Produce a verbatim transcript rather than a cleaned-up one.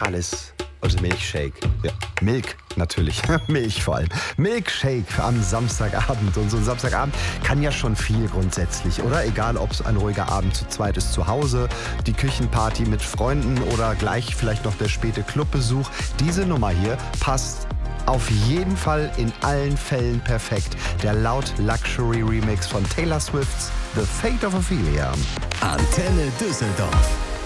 Talis und Milkshake. Ja, Milk natürlich. Milch vor allem. Milkshake am Samstagabend. Und so ein Samstagabend kann ja schon viel grundsätzlich, oder? Egal, ob es ein ruhiger Abend zu zweit ist zu Hause, die Küchenparty mit Freunden oder gleich vielleicht noch der späte Clubbesuch. Diese Nummer hier passt auf jeden Fall in allen Fällen perfekt. Der Loud Luxury Remix von Taylor Swift's The Fate of Ophelia. Antenne Düsseldorf.